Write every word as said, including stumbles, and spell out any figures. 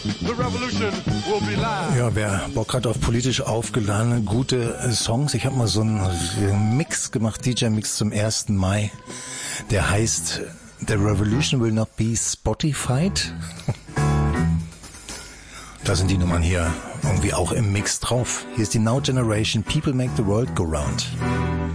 The revolution will be live. Ja, wer Bock hat auf politisch aufgeladene, gute Songs, ich habe mal so einen Mix gemacht, D J-Mix zum ersten Mai, der heißt The Revolution Will Not Be Spotified. Da sind die Nummern hier irgendwie auch im Mix drauf. Hier ist die Now Generation, People Make the World Go Round.